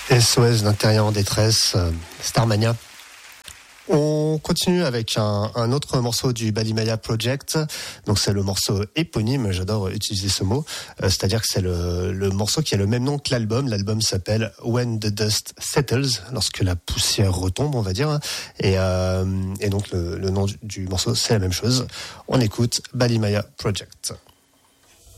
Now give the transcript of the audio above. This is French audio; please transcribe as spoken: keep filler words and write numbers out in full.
S O S d'intérieur en détresse, euh, Starmania. On continue avec un, un autre morceau du Balimaya Project. Donc c'est le morceau éponyme, j'adore utiliser ce mot. Euh, c'est-à-dire que c'est le, le morceau qui a le même nom que l'album. L'album s'appelle When the Dust Settles, lorsque la poussière retombe, on va dire. Et, euh, et donc le, le nom du, du morceau, c'est la même chose. On écoute Balimaya Project.